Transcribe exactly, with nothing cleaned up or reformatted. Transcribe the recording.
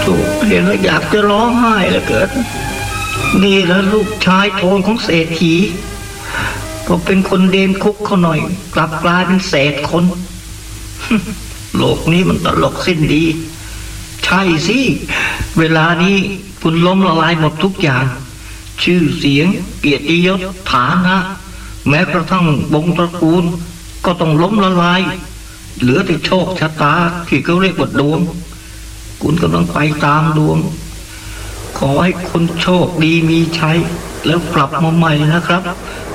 เห็นแล้วอยากจะร้องไห้เหลือเกินนี่แหละลูกชายโทนของเศรษฐีพอเป็นคนเดนคุกเขาหน่อยกลับกลายเป็นเศษคนโลกนี้มันตลกสิ้นดีใช่สิเวลานี้คุณล้มละลายหมดทุกอย่างชื่อเสียงเกียรติยศฐานะแม้กระทั่งวงตระกูลก็ต้องล้มละลายเหลือแต่โชคชะตาที่เขาเรียกว่าดวงคุณกำลังไปตามดวงขอให้คุณโชคดีมีชัยแล้วกลับมาใหม่นะครับ